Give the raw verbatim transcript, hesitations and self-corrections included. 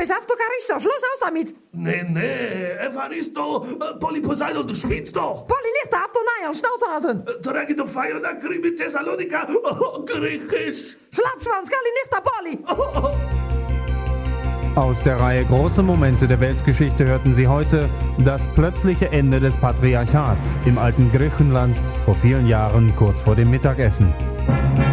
beschafft du Charisto, Schluss aus damit! Nee, nee, Evaristo, äh, Polly Poseidon, du spielst doch! Polly Lichter, auf du nein und Schnauze halten! Äh, Toragi do Fire, Nakri mit Thessalonika, oh, griechisch! Schlappschwanz, Galli Lichter, Polly! Oh, oh. Aus der Reihe Große Momente der Weltgeschichte hörten Sie heute das plötzliche Ende des Patriarchats im alten Griechenland vor vielen Jahren kurz vor dem Mittagessen.